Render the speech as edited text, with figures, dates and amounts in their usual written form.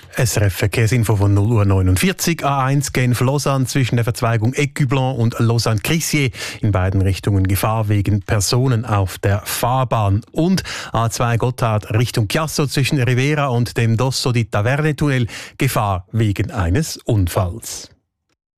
SRF Verkehrsinfo von 0:49 Uhr. A1 Genf-Lausanne zwischen der Verzweigung Écu-Blanc und Lausanne-Crissier. In beiden Richtungen Gefahr wegen Personen auf der Fahrbahn. Und A2 Gotthard Richtung Chiasso zwischen Rivera und dem Dosso di Taverne-Tunnel. Gefahr wegen eines Unfalls.